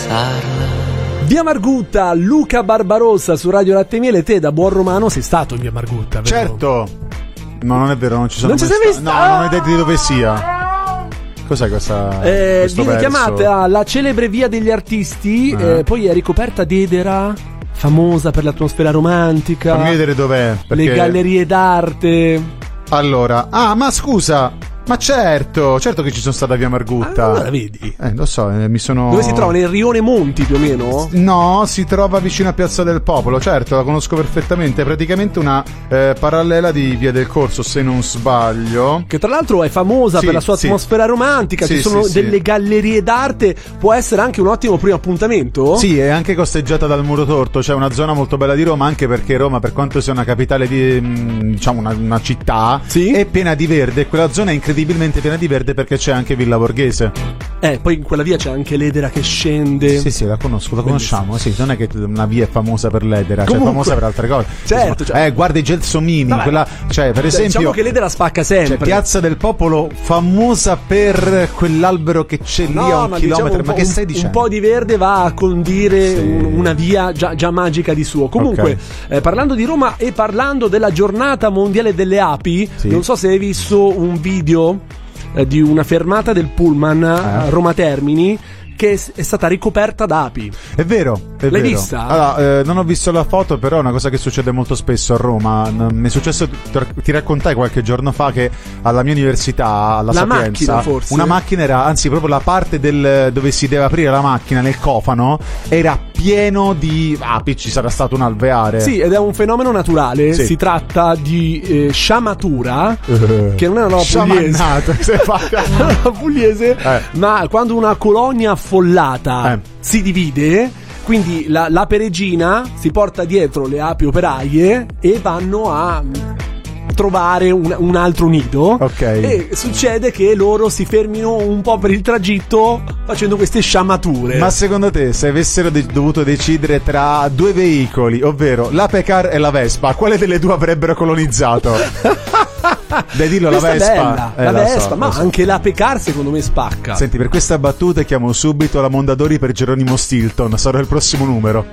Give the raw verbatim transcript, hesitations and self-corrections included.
passarla. Via Margutta, Luca Barbarossa su Radio Latte e Miele. Te da buon romano sei stato in Via Margutta, vero? Certo. No, non è vero, non ci sono Non ci mai sei sta- visto? No, non ho idea di dove sia. Cos'è questa? Eh, questo viene verso? chiamata la celebre Via degli Artisti, Eh. eh, poi è ricoperta di edera, famosa per l'atmosfera romantica. Fammi vedere dov'è. Perché... Le gallerie d'arte. Allora, ah, ma scusa. Ma certo, certo che ci sono stata a Via Margutta. Ah, allora vedi. Eh, lo so, eh, mi sono... Dove si trova? Nel rione Monti più o meno? No, si trova vicino a Piazza del Popolo, certo, la conosco perfettamente, è praticamente una eh, parallela di Via del Corso, se non sbaglio. Che tra l'altro è famosa Sì, per la sua sì. atmosfera romantica, Sì, ci sono sì, delle sì. gallerie d'arte, può essere anche un ottimo primo appuntamento? Sì, è anche costeggiata dal Muro Torto, cioè una zona molto bella di Roma, anche perché Roma, per quanto sia una capitale di, mh, diciamo, una, una città, Sì. è piena di verde, quella zona è incredibilmente piena di verde perché c'è anche Villa Borghese. Eh, poi in quella via c'è anche l'edera che scende. Sì, sì, la conosco, la Bellissimo. conosciamo, sì, non è che una via è famosa per l'edera, cioè è Comunque, famosa per altre cose. certo, Insomma, cioè- Eh, guarda i gelsomini, Vabbè, quella, cioè, per esempio... Diciamo che l'edera spacca sempre. Cioè, Piazza del Popolo famosa per quell'albero che c'è lì a un ma chilometro. diciamo un Ma po'- che stai un- dicendo? Un po' di verde va a condire Sì. un- una via già, già magica di suo. Comunque, eh, parlando di Roma e parlando della giornata mondiale delle api, Sì. non so se hai visto un video eh, di una fermata del pullman a Eh. Roma Termini che è, è stata ricoperta da api. È vero, è L'hai vero. vista? Allora, eh, non ho visto la foto, però è una cosa che succede molto spesso a Roma. N- Mi è successo, ti ti raccontai qualche giorno fa che alla mia università, alla La Sapienza, macchina, forse? una macchina era, anzi proprio la parte del dove si deve aprire la macchina, nel cofano, era pieno di api, ci sarà stato un alveare. Sì, ed è un fenomeno naturale. Sì. Si tratta di eh, sciamatura, Eh. che non è una roba pugliese. Sciamannato, se fa- Una pugliese, Eh. ma quando una colonia affollata Eh. si divide, quindi la, l'ape regina si porta dietro le api operaie e vanno a trovare un, un altro nido. Ok. E succede che loro si fermino un po' per il tragitto facendo queste sciamature. Ma secondo te, se avessero de- dovuto decidere tra due veicoli, ovvero l'Ape Car e la Vespa, quale delle due avrebbero colonizzato? Dai, dillo, la Questa è Vespa. bella, Eh, la lo Vespa, so, ma lo so. anche l'ape car secondo me spacca. Senti, per questa battuta chiamo subito la Mondadori per Geronimo Stilton, sarà il prossimo numero.